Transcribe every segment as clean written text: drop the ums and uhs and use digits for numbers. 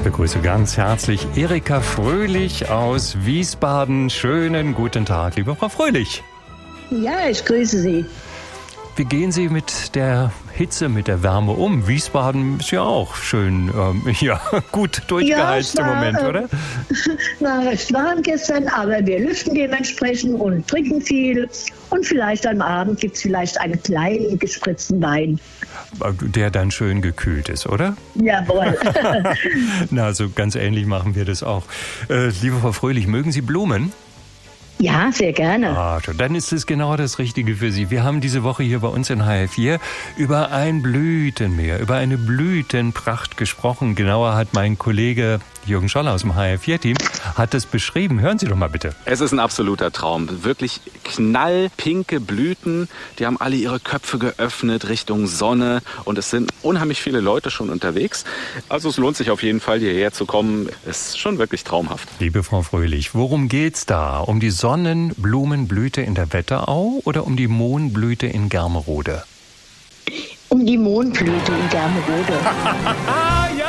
Begrüße ganz herzlich Erika Fröhlich aus Wiesbaden. Schönen guten Tag, liebe Frau Fröhlich. Ja, ich grüße Sie. Wie gehen Sie mit der Hitze, mit der Wärme um? Wiesbaden ist ja auch schön, gut durchgeheizt im Moment, oder? War recht warm gestern, aber wir lüften dementsprechend und trinken viel. Und vielleicht am Abend gibt es vielleicht einen kleinen gespritzten Wein. Der dann schön gekühlt ist, oder? Jawohl. Na, so ganz ähnlich machen wir das auch. Liebe Frau Fröhlich, mögen Sie Blumen? Ja, sehr gerne. Dann ist es genau das Richtige für Sie. Wir haben diese Woche hier bei uns in HR4 über ein Blütenmeer, über eine Blütenpracht gesprochen. Genauer hat mein Kollege Jürgen Scholler aus dem HR4-Team hat das beschrieben. Hören Sie doch mal bitte. Es ist ein absoluter Traum. Wirklich knallpinke Blüten. Die haben alle ihre Köpfe geöffnet Richtung Sonne. Und es sind unheimlich viele Leute schon unterwegs. Also es lohnt sich auf jeden Fall, hierher zu kommen. Es ist schon wirklich traumhaft. Liebe Frau Fröhlich, worum geht's da? Um die Sonnenblumenblüte in der Wetterau oder um die Mohnblüte in Germerode? Um die Mohnblüte in Germerode. Ja!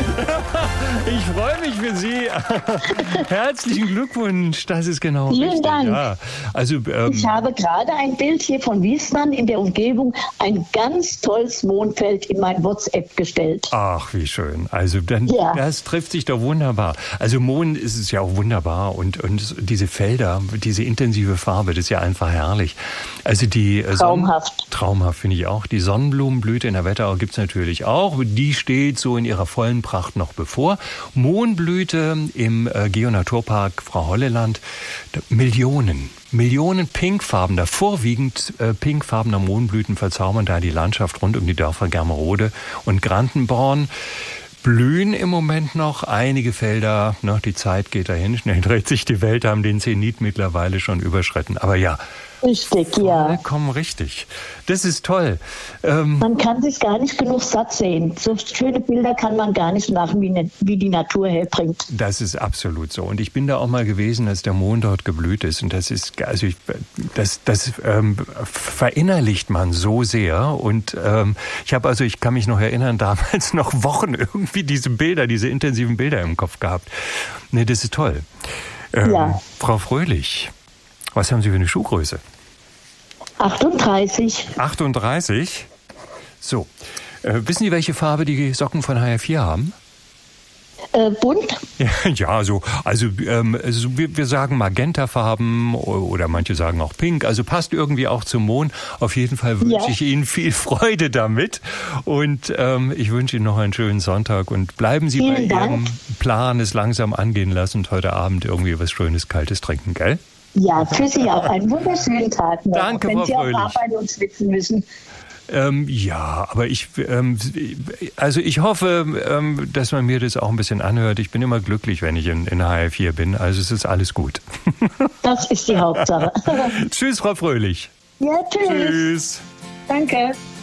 Ich freue mich für Sie. Herzlichen Glückwunsch. Das ist genau Vielen richtig. Dank. Ja. Also, Ich habe gerade ein Bild hier von Wiesbaden in der Umgebung, ein ganz tolles Mohnfeld in mein WhatsApp gestellt. Ach, wie schön. Also das trifft sich doch wunderbar. Also Mohn ist es ja auch wunderbar und diese Felder, diese intensive Farbe, das ist ja einfach herrlich. Also die Traumhaft. Traumhaft finde ich auch. Die Sonnenblumenblüte in der Wetterau gibt es natürlich auch. Die steht so in ihrer vollen Pracht noch bevor. Mohnblüte im Geonaturpark Frau Holleland. Millionen pinkfarbener, vorwiegend pinkfarbener Mohnblüten verzaubern da die Landschaft rund um die Dörfer Germerode und Grantenborn. Blühen im Moment noch einige Felder, die Zeit geht dahin, schnell dreht sich die Welt, haben den Zenit mittlerweile schon überschritten. Aber ja, richtig, ja. Vollkommen richtig. Das ist toll. Man kann sich gar nicht genug satt sehen. So schöne Bilder kann man gar nicht machen, wie die Natur herbringt. Das ist absolut so. Und ich bin da auch mal gewesen, als der Mohn dort geblüht ist. Und das ist, das verinnerlicht man so sehr. Und ich kann mich noch erinnern, damals noch Wochen irgendwie diese intensiven Bilder im Kopf gehabt. Nee, das ist toll. Ja. Frau Fröhlich, was haben Sie für eine Schuhgröße? 38. 38? So. Wissen Sie, welche Farbe die Socken von HR4 haben? Bunt? Ja, wir sagen Magentafarben oder manche sagen auch Pink. Also passt irgendwie auch zum Mond. Auf jeden Fall wünsche ich Ihnen viel Freude damit. Und ich wünsche Ihnen noch einen schönen Sonntag. Und bleiben Sie bei Ihrem Plan, es langsam angehen lassen und heute Abend irgendwie was Schönes, Kaltes trinken, gell? Ja, für Sie auch einen wunderschönen Tag noch. Danke, wenn Frau Sie Fröhlich. auf Arbeit und schwitzen müssen. Aber ich hoffe, dass man mir das auch ein bisschen anhört. Ich bin immer glücklich, wenn ich in HR4 bin. Also es ist alles gut. Das ist die Hauptsache. Tschüss, Frau Fröhlich. Ja, tschüss. Tschüss. Danke.